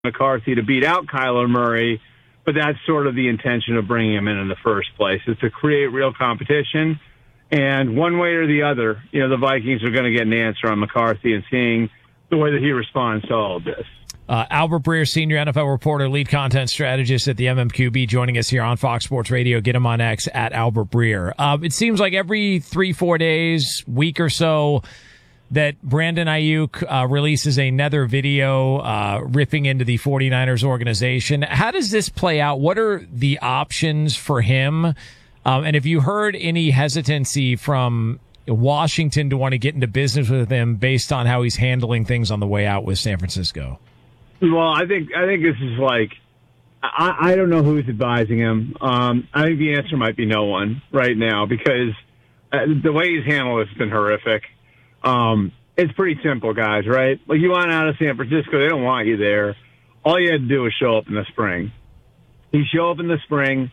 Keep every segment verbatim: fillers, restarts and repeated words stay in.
McCarthy to beat out Kyler Murray, but that's sort of the intention of bringing him in in the first place, is to create real competition. And one way or the other, you know, the Vikings are going to get an answer on McCarthy and seeing the way that he responds to all of this. Uh, Albert Breer, senior N F L reporter, lead content strategist at the M M Q B, joining us here on Fox Sports Radio. Get him on X at Albert Breer. Uh, it seems like every three, four days, week or so, that Brandon Ayuk uh, releases another video uh, ripping into the 49ers organization. How does this play out? What are the options for him? Um, and have you heard any hesitancy from Washington to want to get into business with him based on how he's handling things on the way out with San Francisco? Well, I think I think this is like, I, I don't know who's advising him. Um, I think the answer might be no one right now, because uh, the way he's handled it has been horrific. Um, it's pretty simple, guys, right? Like, you want out of San Francisco, they don't want you there. All you had to do was show up in the spring. You show up in the spring,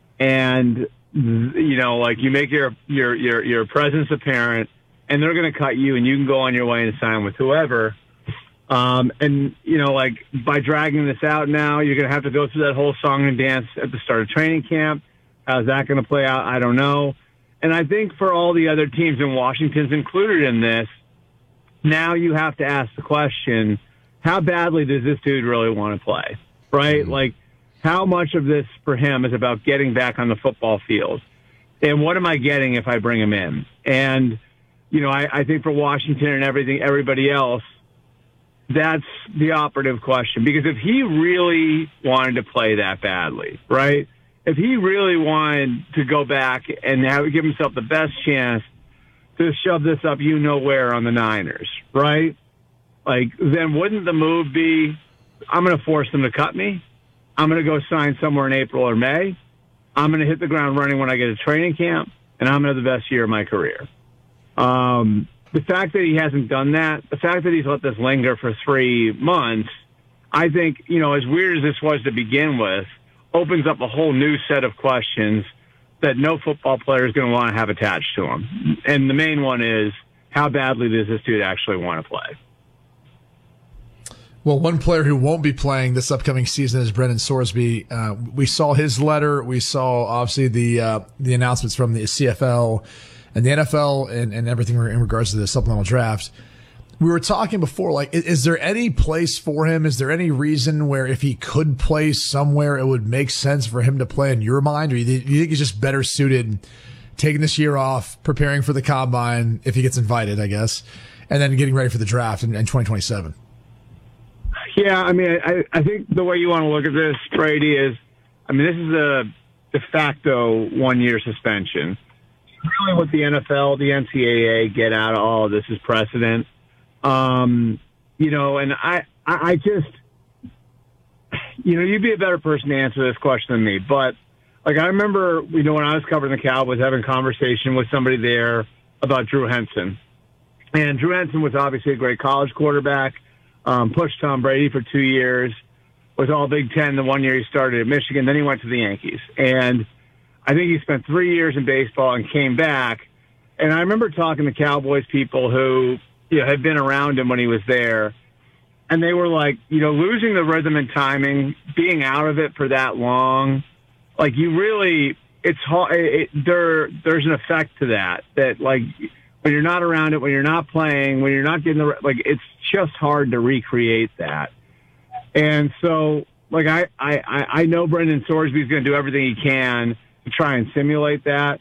and you know, like, you make your your your your presence apparent, and they're going to cut you, and you can go on your way and sign with whoever. Um, and, you know, like, by dragging this out now, you're going to have to go through that whole song and dance at the start of training camp. How's that going to play out? I don't know. And I think for all the other teams, and Washington's included in this, now you have to ask the question, how badly does this dude really want to play, right? Mm-hmm. Like, how much of this for him is about getting back on the football field? And what am I getting if I bring him in? And, you know, I, I think for Washington and everything, everybody else, that's the operative question. Because if he really wanted to play that badly, right? If he really wanted to go back and have, give himself the best chance to shove this up you know where on the Niners, right? Like, then wouldn't the move be, I'm going to force them to cut me. I'm going to go sign somewhere in April or May. I'm going to hit the ground running when I get to training camp, and I'm going to have the best year of my career. Um, the fact that he hasn't done that, the fact that he's let this linger for three months, I think, you know, as weird as this was to begin with, opens up a whole new set of questions that no football player is going to want to have attached to him. And the main one is, how badly does this dude actually want to play? Well, one player who won't be playing this upcoming season is Brendan Sorsby. Uh, we saw his letter. We saw, obviously, the uh, the announcements from the C F L and the N F L and, and everything in regards to the supplemental draft. We were talking before, like, is, is there any place for him? Is there any reason where if he could play somewhere, it would make sense for him to play in your mind? Or do you, do you think he's just better suited taking this year off, preparing for the combine, if he gets invited, I guess, and then getting ready for the draft in, in twenty twenty-seven? Yeah, I mean, I, I think the way you want to look at this, Brady, is, I mean, this is a de facto one-year suspension. Really what the N F L, the N C double A get out of all of this is precedent. Um, you know, and I, I, I just, you know, you'd be a better person to answer this question than me. But, like, I remember, you know, when I was covering the Cowboys, having a conversation with somebody there about Drew Henson. And Drew Henson was obviously a great college quarterback, um, pushed Tom Brady for two years, was all Big Ten the one year he started at Michigan. Then he went to the Yankees. And I think he spent three years in baseball and came back. And I remember talking to Cowboys people who, you know, had been around him when he was there. And they were like, you know, losing the rhythm and timing, being out of it for that long, like, you really, it's hard. It, there, there's an effect to that, that, like, when you're not around it, when you're not playing, when you're not getting the, like, it's just hard to recreate that. And so, like, I, I, I know Brendan Sorsby's going to do everything he can to try and simulate that.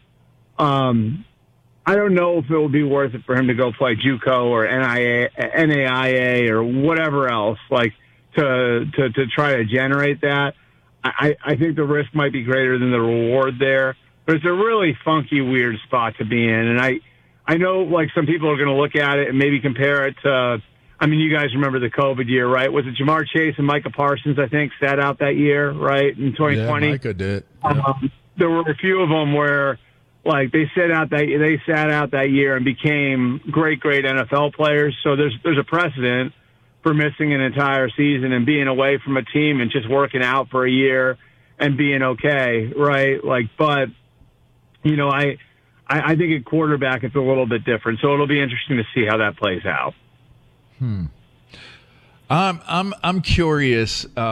Um, I don't know if it will be worth it for him to go play JUCO or N A I A or whatever else, like, to to, to try to generate that. I, I think the risk might be greater than the reward there. But it's a really funky, weird spot to be in. And I, I know, like, some people are going to look at it and maybe compare it to, I mean, you guys remember the COVID year, right? Was it Jamar Chase and Micah Parsons, I think, sat out that year, right, in twenty twenty? Yeah, Micah did. Yeah. Um, there were a few of them where, like, they sat out that they sat out that year and became great, great N F L players. So there's there's a precedent for missing an entire season and being away from a team and just working out for a year and being okay, right? Like, but you know, I I, I think at quarterback it's a little bit different. So it'll be interesting to see how that plays out. Hmm. I'm I'm I'm curious. Uh,